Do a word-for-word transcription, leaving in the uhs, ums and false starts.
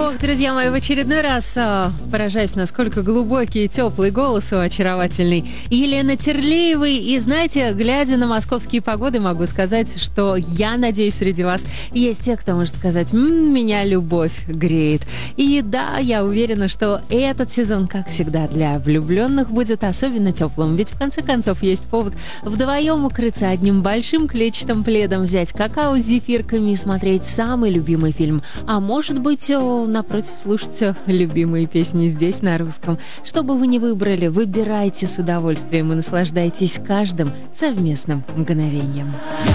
Ох, друзья мои, в очередной раз а, поражаюсь, насколько глубокий и теплый голос у очаровательной Елены Терлеевой. И знаете, глядя на московские погоды, могу сказать, что я надеюсь, среди вас есть те, кто может сказать: «М-м, меня любовь греет». И да, я уверена, что этот сезон, как всегда, для влюбленных будет особенно теплым. Ведь в конце концов есть повод вдвоем укрыться одним большим клетчатым пледом, взять какао с зефирками и смотреть самый любимый фильм. А может быть, напротив, слушать любимые песни здесь, на русском. Что бы вы ни выбрали, выбирайте с удовольствием и наслаждайтесь каждым совместным мгновением.